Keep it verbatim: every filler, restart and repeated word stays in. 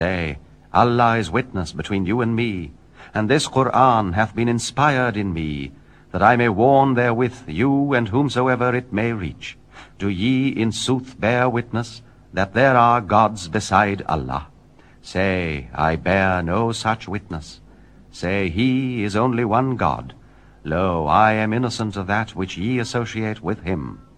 Say, Allah is witness between you and me, and this Qur'an hath been inspired in me, that I may warn therewith you and whomsoever it may reach. Do ye in sooth bear witness that there are gods beside Allah? Say, I bear no such witness. Say, He is only one God. Lo, I am innocent of that which ye associate with Him.